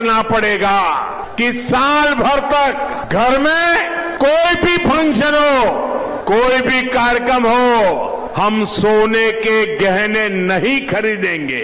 करना पड़ेगा कि साल भर तक घर में कोई भी फंक्शन हो, कोई भी कार्यक्रम हो, हम सोने के गहने नहीं खरीदेंगे।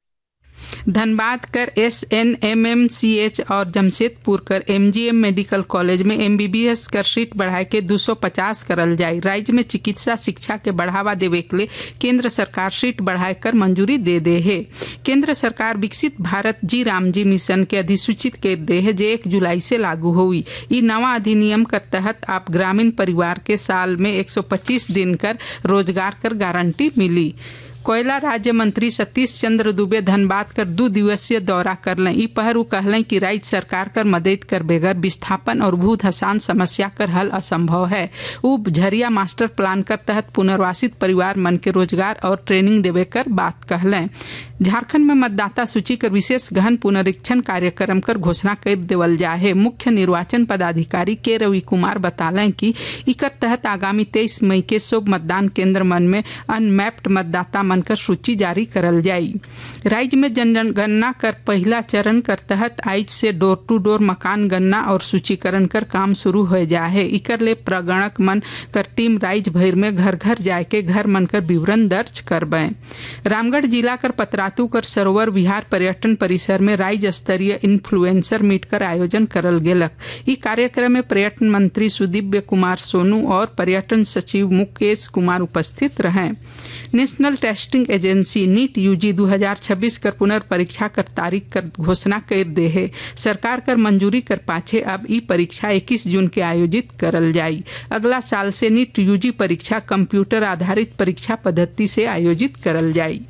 धनबाद कर SNMMCH और जमशेदपुर कर MGM मेडिकल कॉलेज में MBBS कर सीट बढ़ाए के 250 करल जाए। राज्य में चिकित्सा शिक्षा के बढ़ावा देवे के लिए केंद्र सरकार सीट बढ़ाए कर मंजूरी दे दे है। केंद्र सरकार विकसित भारत जी रामजी मिशन के अधिसूचित कर दे है, जे 1 जुलाई से लागू हुई। ई नवा अधिनियम के तहत आप ग्रामीण परिवार के साल में 125 दिन कर रोजगार कर गारंटी मिली। कोयला राज्य मंत्री सतीश चंद्र दुबे धनबाद कर 2 दिवसीय दौरा करलें। ई पहर उ कहलें कि राज्य सरकार कर मदद कर बेगर विस्थापन और भू धसान समस्या कर हल असंभव है। उ झरिया मास्टर प्लान कर तहत पुनर्वासित परिवार मन के रोजगार और ट्रेनिंग देवे कर बात कहलें। झारखंड में मतदाता सूची कर विशेष गहन पुनरीक्षण कार्यक्रम कर घोषणा कर देवल जाए। मुख्य निर्वाचन पदाधिकारी के रवि कुमार बतालें कि इकर तहत आगामी 23 मई के सब मतदान केंद्र मन में अनमैप्ड मतदाता मन कर सूची जारी करल जाई। राज्य में जनगणना कर पहला चरण कर तहत आज से डोर टू डोर मकान गणना और सूचीकरण कर काम शुरू हो जाए। इकर ले प्रगणक मन कर टीम राज्य भर में घर घर जाके घर मन कर विवरण दर्ज करबे। रामगढ़ जिला कर पतरातू कर सरोवर विहार पर्यटन परिसर में राज्य स्तरीय इन्फ्लुएंसर मीट कर आयोजन करल गेलक। ई कार्यक्रम में पर्यटन मंत्री सुदीव्य कुमार सोनू और पर्यटन सचिव मुकेश कुमार उपस्थित रहे। National testing agency NEET UG 2026 कर पुनर्परीक्षा कर तारीख कर घोषणा कर दे है। सरकार कर मंजूरी कर पाछे अब ई परीक्षा 21 जून के आयोजित करल जाई। अगला साल से नीट UG परीक्षा कंप्यूटर आधारित परीक्षा पद्धति से आयोजित करल जाई।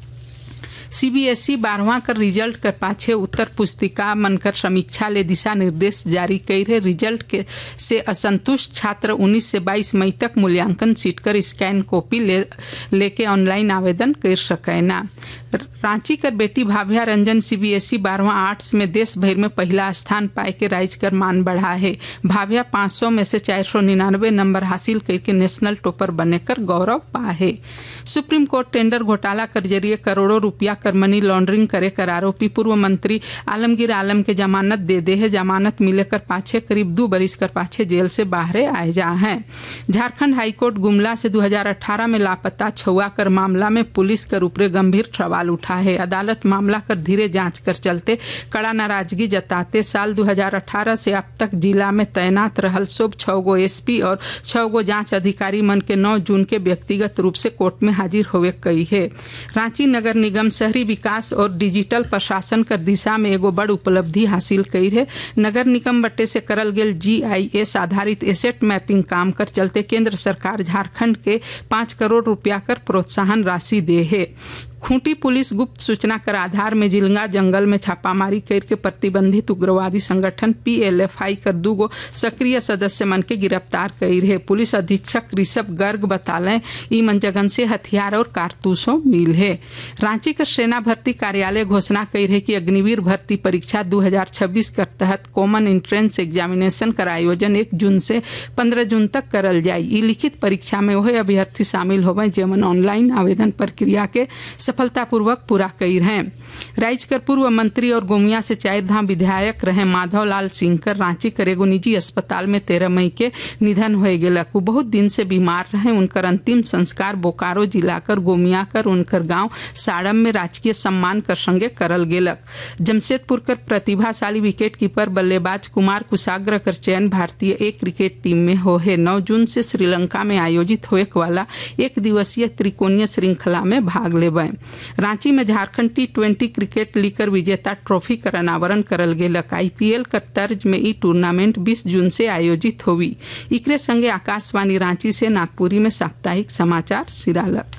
CBSE 12वां कर रिजल्ट कर पाछे उत्तर पुस्तिका मनकर समीक्षा ले दिशा निर्देश जारी करे। रिजल्ट के से असंतुष्ट छात्र 19 से 22 मई तक मूल्यांकन सीट कर स्कैन कॉपी लेके ऑनलाइन आवेदन कर सकेना। रांची कर बेटी भाव्या रंजन CBSE 12वां आर्ट्स में देश भर में पहला स्थान पाए के राज्य कर मान बढ़ा है। भाव्या 500 में से 499 नंबर हासिल करके नेशनल टॉपर बनने कर गौरव पा है। सुप्रीम कोर्ट टेंडर घोटाला कर जरिए करोड़ों रुपया कर मनी लॉन्ड्रिंग करे कर आरोपी पूर्व मंत्री आलमगीर आलम के जमानत दे दे है। जमानत मिले कर पाछे करीब 2 बरिस कर पाछे जेल से बाहर आए जा हैं। झारखंड हाईकोर्ट गुमला से 2018 में लापता छुआ कर मामला में पुलिस कर ऊपरे गंभीर सवाल उठा है। अदालत मामला कर धीरे जांच कर चलते कड़ा नाराजगी जताते साल 2018 से अब तक जिला में तैनात रहल सब 6 गो SP और 6 गो जांच अधिकारी मन के 9 जून के व्यक्तिगत रूप से कोर्ट में हाजिर होवे कही है। रांची नगर निगम शहरी विकास और डिजिटल प्रशासन कर दिशा में एगो बड़ उपलब्धि हासिल कई है। नगर निगम बट्टे से करल गेल GIS आधारित एसेट मैपिंग काम कर चलते केंद्र सरकार झारखंड के 5 करोड़ रुपया कर प्रोत्साहन राशि दे है। खूंटी पुलिस गुप्त सूचना कर आधार में जिलंगा जंगल में छापामारी करके प्रतिबंधित उग्रवादी संगठन PLFI कर 2 गो सक्रिय सदस्य मन के गिरफ्तार कई रहे। पुलिस अधीक्षक ऋषभ गर्ग बतालें ई मन जगन से हथियार और कारतूसों मिल है। रांची का सेना भर्ती कार्यालय घोषणा कई रहे कि अग्निवीर भर्ती परीक्षा 2026 कर तहत कॉमन एंट्रेंस एग्जामिनेशन कर आयोजन 1 जून से 15 जून तक करल जाई। ई लिखित परीक्षा में वही अभ्यर्थी शामिल होवे जेमन ऑनलाइन आवेदन प्रक्रिया के सफलतापूर्वक पूरा कई हैं। राज्य कर पूर्व मंत्री और गोमिया से 4 धाम विधायक रहे माधवलाल सिंह कर रांची कर एगो निजी अस्पताल में 13 मई के निधन हो गेलक। वो बहुत दिन से बीमार रहे। उनकर अंतिम संस्कार बोकारो जिला कर गोमिया कर उनकर गांव साड़म में राजकीय सम्मान कर संगे करल गेलक। जमशेदपुर कर प्रतिभाशाली विकेट कीपर बल्लेबाज कुमार कुशाग्र कर चयन भारतीय A क्रिकेट टीम में हो है। 9 जून से श्रीलंका में आयोजित होए वाला 1 दिवसीय त्रिकोणीय श्रृंखला में भाग लेबे। रांची में झारखंड T20 क्रिकेट लीग कर विजेता ट्रॉफी कर अनावरण करल गेलक। IPL कर तर्ज में ई टूर्नामेंट 20 जून से आयोजित होवी। इकरे संगे आकाशवाणी रांची से नागपुरी में साप्ताहिक समाचार सिरालक।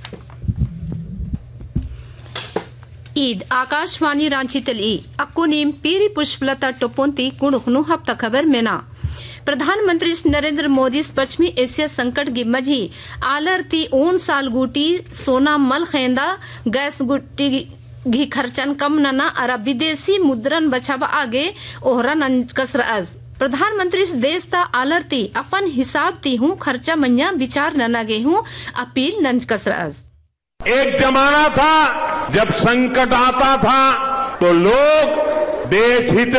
ईद आकाशवाणी रांची तली अक्कुनीम पीरी पुष्पलता टोपोंती कुणुखनु हफ्ता खबर मेना। प्रधानमंत्री नरेंद्र मोदी पश्चिमी एशिया संकट की मझी आलरती 9 साल गुटी सोना मल खेंदा गैस गुटी घी खर्चन कम नना और विदेशी मुद्रन बचावा आगे ओहरा नंज कसर अज प्रधानमंत्री देश ता आलरती अपन हिसाब ती हूँ खर्चा मन्या विचार नना गे हूँ अपील नंज कसर अज। एक जमाना था जब संकट आता था तो लोग देश हित